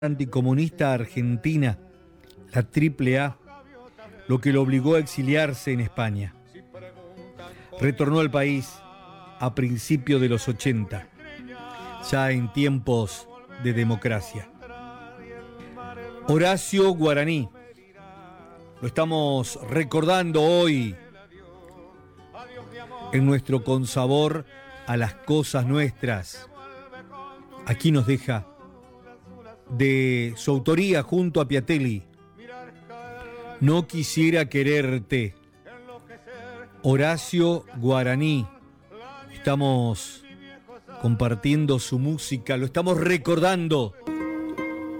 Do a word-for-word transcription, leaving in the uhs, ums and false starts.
Anticomunista argentina, la Triple A, lo que lo obligó a exiliarse en España. Retornó al país a principios de los ochenta, ya en tiempos de democracia. Horacio Guaraní, lo estamos recordando hoy en nuestro Consabor a las cosas nuestras. Aquí nos deja, de su autoría junto a Piatelli, No quisiera quererte. Horacio Guaraní. Estamos compartiendo su música, lo estamos recordando